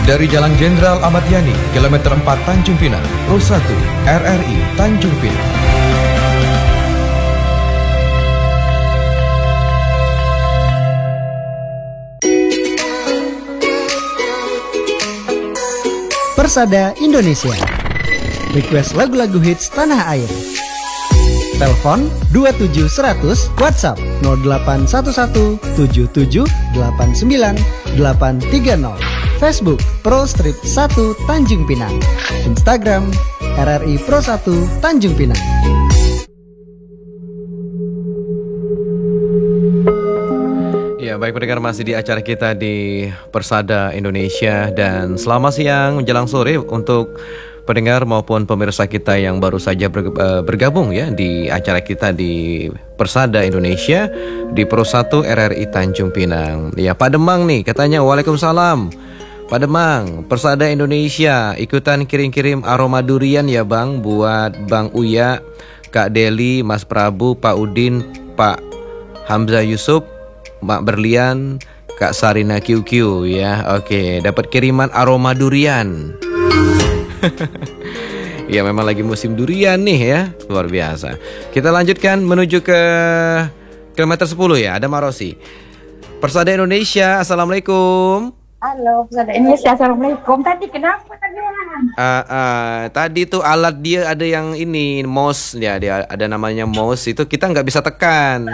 Dari Jalan Jenderal Ahmad Yani, kilometer 4 Tanjung Pinang, Pro 1, RRI Tanjung Pinang. Persada Indonesia. Request lagu-lagu hits tanah air. Telepon 27100, WhatsApp 0811 77 89 830. Facebook Pro Strip 1 Tanjung Pinang. Instagram RRI Pro 1 Tanjung Pinang. Ya, baik pendengar, masih di acara kita di Persada Indonesia, dan selamat siang menjelang sore untuk pendengar maupun pemirsa kita yang baru saja bergabung ya di acara kita di Persada Indonesia di Pro 1 RRI Tanjung Pinang. Ya, Pak Demang nih katanya, Waalaikumsalam. Pak Demang, Persada Indonesia ikutan kirim-kirim aroma durian ya Bang, buat Bang Uya, Kak Deli, Mas Prabu, Pak Udin, Pak Hamzah Yusuf, Mak Berlian, Kak Sarina QQ ya. Oke, dapat kiriman aroma durian. Ya, memang lagi musim durian nih ya, luar biasa. Kita lanjutkan menuju ke kilometer 10 ya, ada Marosi. Persada Indonesia, Assalamualaikum. Halo, Persada Indonesia, Assalamualaikum. Tadi kenapa tadi? Tadi tuh alat dia ada yang ini, mouse ya, dia ada namanya mouse, itu kita nggak bisa tekan.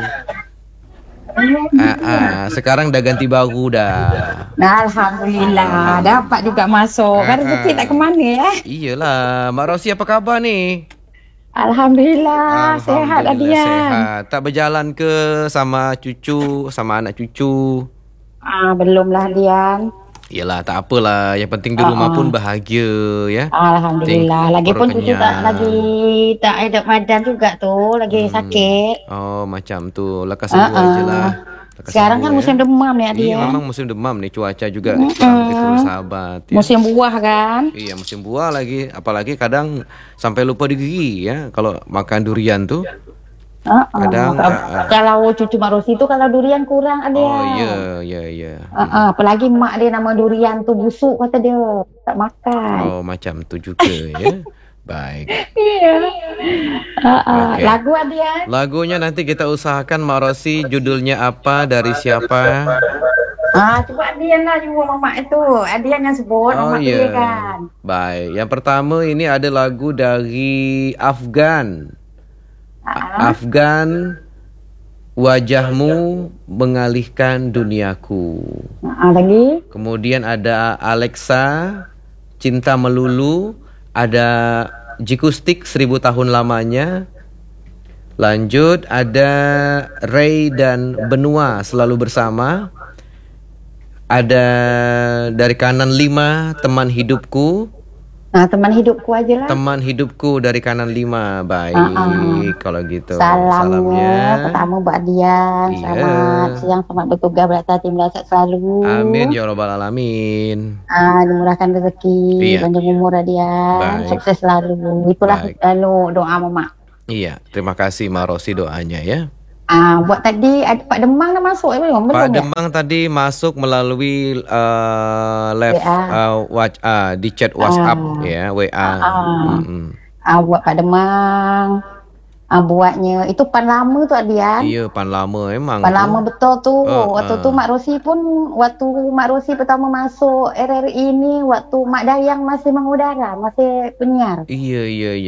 Sekarang udah ganti baru dah. Nah, Alhamdulillah, dapat juga masuk. Kan rezeki tak kemana ya? Iyalah, Mbak Rosi apa kabar nih? Alhamdulillah, sehat Adian. Sehat. Tak berjalan ke sama cucu, sama anak cucu? Belum lah Dian. Iyalah, tak apalah. Yang penting di rumah pun bahagia ya. Alhamdulillah. Lagipun cucu tak ada badan juga tuh, lagi sakit. Oh, macam tu. Lekas sembuh aja lah. Sekarang kan musim demam nih Adian. Iya, memang musim demam nih, cuaca juga kurang begitu sahabat ya. Musim buah kan? Iya, musim buah lagi. Apalagi kadang sampai lupa di gigi ya kalau makan durian tuh. Kadang kalau cucu Marosi itu kalau durian kurang ada. Oh iya. Apalagi mak dia nama durian tuh busuk kata dia, tak makan. Oh, macam tu juga ya. Baik. Iya. Okay. Lagu Adian. Lagunya nanti kita usahakan Marosi, judulnya apa, dari siapa? Coba Adian lah juga mama itu. Adian yang sebut mama dia kan. Baik. Yang pertama ini ada lagu dari Afgan. Afgan, wajahmu mengalihkan duniaku. Lagi. Kemudian ada Alexa, cinta melulu. Ada Jikustik, 1000 tahun lamanya. Lanjut ada Ray dan Benua, selalu bersama. Ada dari kanan 5, teman hidupku. Teman hidupku aja lah. Teman hidupku dari kanan 5. Baik, kalau gitu. Salamnya pertama buat Dian. Iya. Selamat siang, selamat bertugas, berhati-hati, sehat selalu. Amin ya rabbal alamin. Dimurahkan rezeki, panjang umur Dian. Sukses selalu. Itulah lalu doa mama. Iya, terima kasih Marosi doanya ya. Buat tadi Pak Demang dah masuk belum? Pak Demang tadi masuk melalui live di chat WhatsApp ya, WA. Buat Pak Demang. Buatnya itu pan lama tu Adian. Iya, pan lama memang. Pan lama betul tu. Waktu tu Mak Rosi pun, waktu Mak Rosi pertama masuk RRI ini, waktu Mak Dayang masih mengudara, masih penyiar. Iya.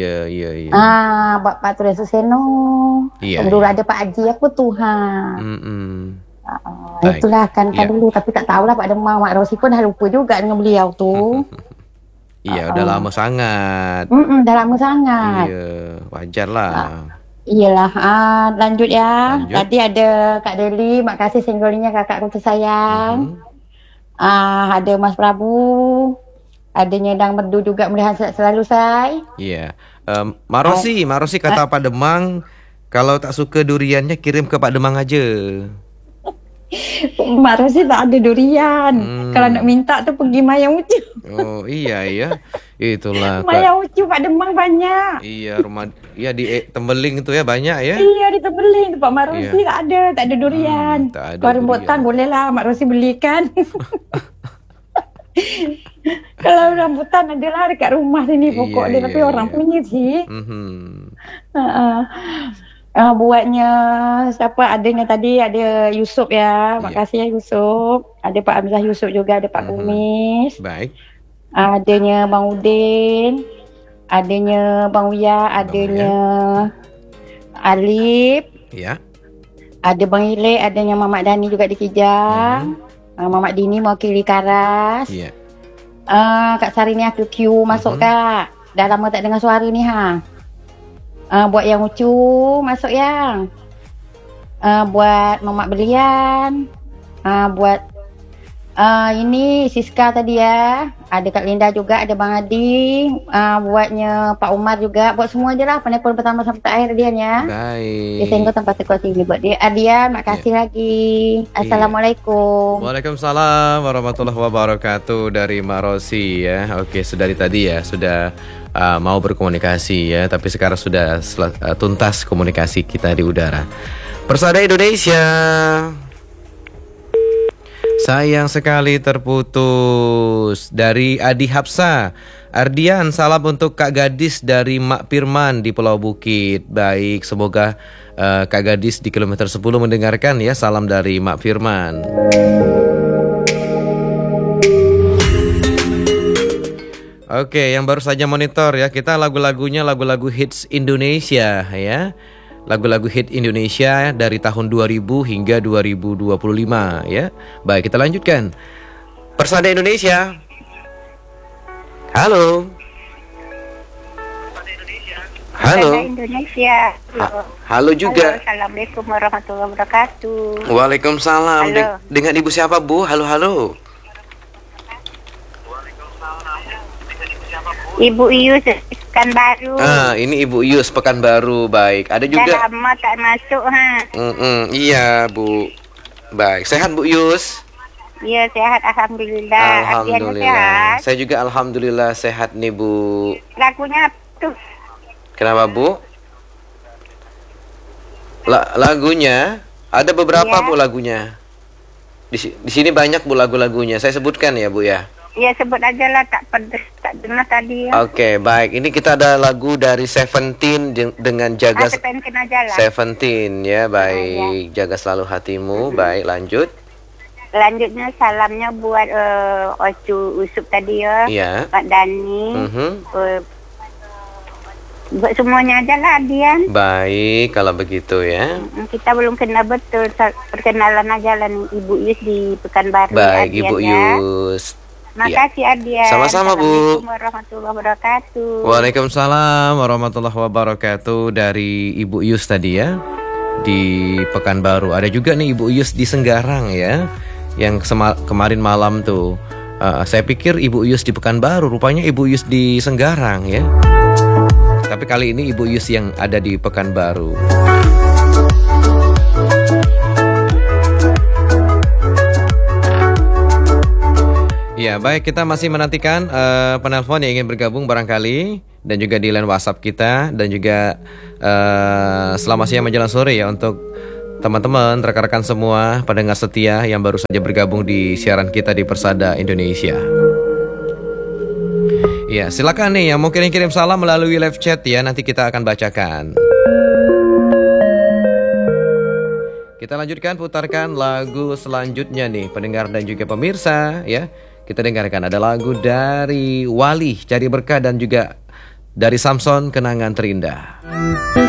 Pak Patria Suseno. Iya. Dulu ada Pak Haji apa Tuhan. Itulah kan dulu, tapi tak tahulah Pak Demang. Mak Rosi pun dah lupa juga dengan beliau tu. Iya, udah lama sangat. Dah lama sangat. Iya, wajar lah. Iyalah, lanjut ya. Tadi ada Kak Deli, makasih singgolinya kakakku tersayang. Ada Mas Prabu, ada Nyedang Merdu juga, mudah-mudahan selalu say. Iya. Marosi kata Pak Demang, kalau tak suka duriannya kirim ke Pak Demang aja. Mak Rosi tak ada durian. Kalau nak minta tu pergi Maya Ucu. Oh iya. Itulah Maya Ucu Pak Demang banyak. Iya, rumah di Tembeling itu ya banyak ya. Iya, di Tembeling Pak Mak Rosi tak ada durian. Kalau rembutan boleh lah Mak Rosi belikan. Kalau rambutan adalah dekat rumah sini pokoknya, tapi orang punya sih. Buatnya siapa adanya tadi, ada Yusuf ya. Makasih ya Yusuf. Ada Pak Hamzah Yusuf juga, ada Pak Kumis. Baik. Adanya Bang Udin, adanya Bang Uya, adanya Alif. Ya. Ada Bang Ile, adanya Mamak Dani juga di Kijang. Mamak Dini mewakili Karas. Iya. Kak Sarini aku Q masuk Kak. Dah lama tak dengar suara ni buat yang Ucu masuk yang. Buat Mamak Belian. Buat ini Siska tadi ya. Ada Kak Linda juga, ada Bang Adi. Buatnya Pak Umar juga. Buat semua je lah penelpon pertama sampai akhir Dian ya. Baik. Dia sehingga tempat sekuat ini buat dia. Adian, makasih lagi. Assalamualaikum. Waalaikumsalam warahmatullahi wabarakatuh dari Marosi ya. Oke, sudah tadi ya, sudah mau berkomunikasi ya, tapi sekarang sudah tuntas komunikasi kita di udara. Persada Indonesia. Sayang sekali terputus. Dari Adi Hapsa. Ardian, salam untuk Kak Gadis dari Mak Firman di Pulau Bukit. Baik, semoga Kak Gadis di kilometer 10 mendengarkan ya. Salam dari Mak Firman. Oke, yang baru saja monitor ya, kita lagu-lagunya lagu-lagu hits Indonesia ya. Lagu-lagu hit Indonesia dari tahun 2000 hingga 2025 ya. Baik, kita lanjutkan. Persada Indonesia. Halo. Halo. Persada Indonesia. Halo juga. Halo, assalamualaikum warahmatullahi wabarakatuh. Waalaikumsalam. Halo. Dengan Ibu siapa, Bu? Halo, halo. Ibu Ius Pekanbaru. Ini Ibu Ius Pekanbaru. Baik. Ada juga. Dah lama tak masuk Iya, Bu. Baik. Sehat, Bu Ius? Ya, sehat alhamdulillah. Alhamdulillah. Sehat. Saya juga alhamdulillah sehat nih, Bu. Lagunya apa tuh? Kenapa, Bu? Lagunya ada beberapa, Ya. Bu, lagunya. Di sini banyak, Bu, lagu-lagunya. Saya sebutkan ya, Bu ya. Ya, sebut aja lah, tak dengar tadi ya. Oke, baik. Ini kita ada lagu dari Seventeen dengan Jaga Seventeen aja lah. Seventeen ya, baik. Jaga selalu hatimu. Baik, lanjut. Selanjutnya salamnya buat Ocu Usup tadi ya. Iya. Pak Dani. Mhm. Buat semuanya aja lah, Dian. Baik, kalau begitu ya. Kita belum kenal betul. Perkenalan aja lah nih, Ibu Yus di Pekanbaru. Baik, Adian, Ibu ya. Yus. Makasih Adian. Sama-sama, Bu. Assalamualaikum warahmatullahi wabarakatuh. Waalaikumsalam warahmatullahi wabarakatuh. Dari Ibu Yus tadi ya, di Pekanbaru. Ada juga nih Ibu Yus di Senggarang ya, yang kemarin malam tuh. Saya pikir Ibu Yus di Pekanbaru, rupanya Ibu Yus di Senggarang ya. Tapi kali ini Ibu Yus yang ada di Pekanbaru. Ya, baik, kita masih menantikan penelpon yang ingin bergabung barangkali, dan juga di line WhatsApp kita, dan juga selamat siang menjelang sore ya untuk teman-teman, rekan-rekan semua pendengar setia yang baru saja bergabung di siaran kita di Persada Indonesia. Ya, silakan nih yang mau kirim-kirim salam melalui live chat ya, nanti kita akan bacakan. Kita lanjutkan, putarkan lagu selanjutnya nih pendengar dan juga pemirsa ya. Kita dengarkan ada lagu dari Wali Cari Berkah dan juga dari Samson Kenangan Terindah.